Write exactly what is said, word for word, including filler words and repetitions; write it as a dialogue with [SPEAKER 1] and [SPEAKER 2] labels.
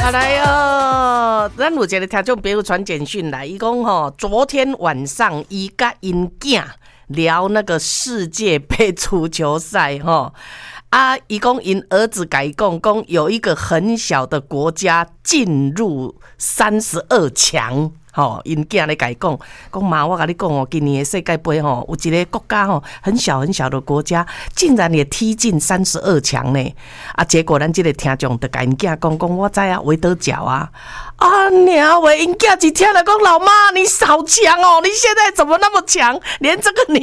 [SPEAKER 1] 啊来哦，咱有一个听众朋友传简讯来，伊讲吼，昨天晚上伊甲因囝聊那个世界杯足球赛吼。啊，伊讲因儿子甲伊讲，讲有一个很小的国家进入三十二强。吼，因囝咧甲伊讲，讲妈，我甲你讲哦，今年的世界杯吼，有一个国家吼，很小很小的国家，竟然也踢进三十二强呢。啊，结果咱这个听众就甲因囝讲，讲我知啊，维德角啊。啊娘喂，因囝一听了讲，老妈你好强哦，你现在怎么那么强，连这个你